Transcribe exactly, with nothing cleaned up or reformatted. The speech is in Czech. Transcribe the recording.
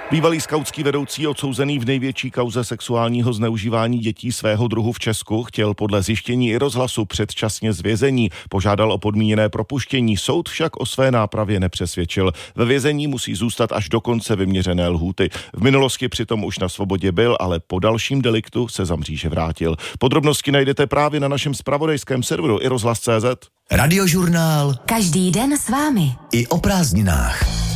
Bývalý skautský vedoucí odsouzený v největší kauze sexuálního zneužívání dětí svého druhu v Česku chtěl podle zjištění i rozhlasu předčasně z vězení. Požádal o podmíněné propuštění, soud však o své nápravě nepřesvědčil. Ve vězení musí zůstat až do konce vyměřené lhůty. V minulosti přitom už na svobodě byl, ale po dalším deliktu se za mříže vrátil. Podrobnosti najdete právě na našem zpravodajském serveru i rozhlas tečka cé zet. Radiožurnál. Každý den s vámi. I o prázdninách.